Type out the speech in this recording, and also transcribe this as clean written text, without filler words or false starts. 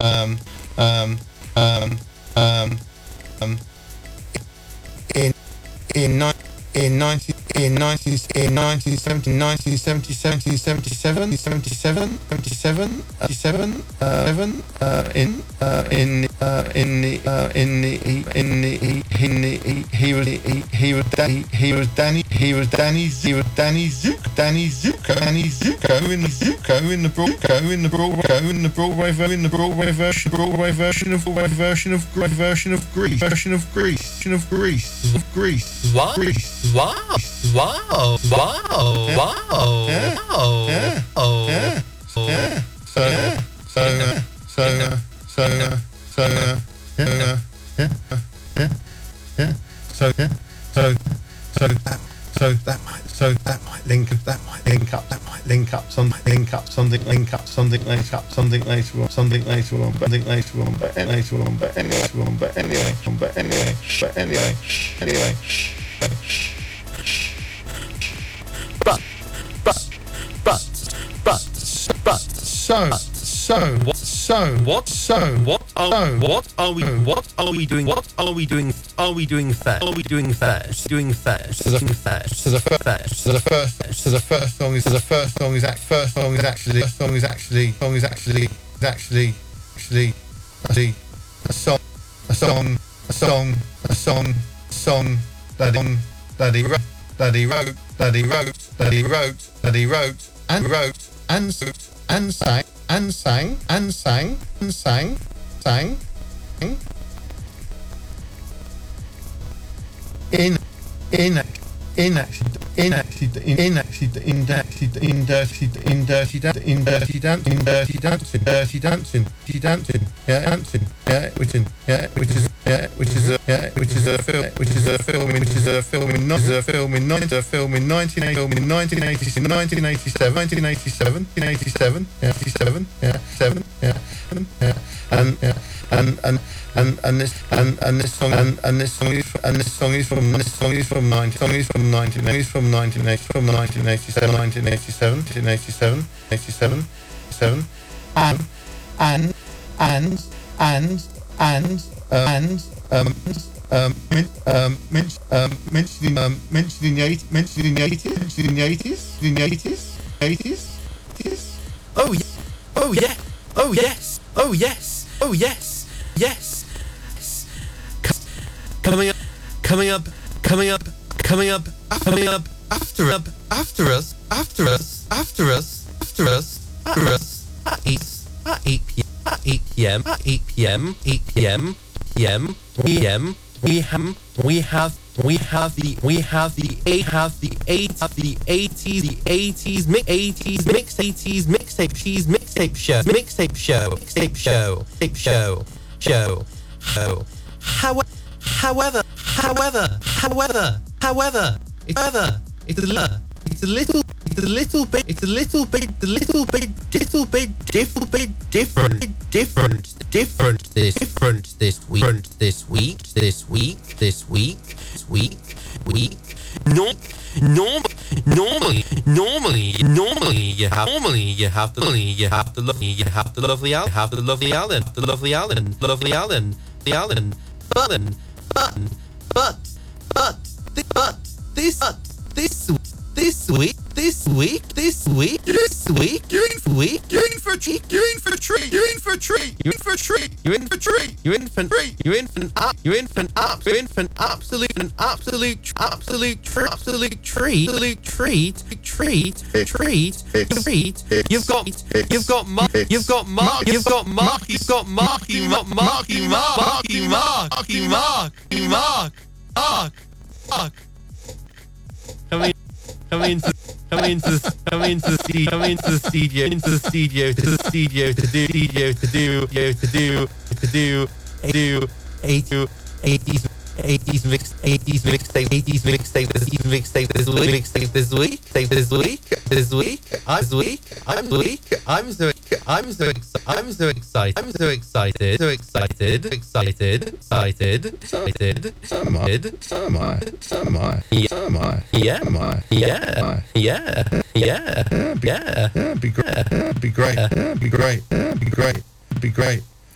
um, um, um, um, in in ni- in 19 in 19 in 1970 1977 77 77 77 77 7 he was Danny Zuko in the Broadway version of Grease. What? Wow. Wow. Wow. Wow. Yeah. Wow. Yeah. Oh. Yeah. Yeah. So that might link up something later on. But anyway. What are we doing first? So the first song is actually that he wrote and sang in Dirty Dancing, which is a film in 1987, mentioning the 80s. Oh yes. Coming up after us at 8 p.m. We have the 80s mixtape show. However, it's a little bit different this week. Normally you have the lovely Alan, but this week, you're in for a treat. You've got Mark. Coming into the studio to do 80s mixtape this week. I'm so excited. So am I. Yeah. Be great.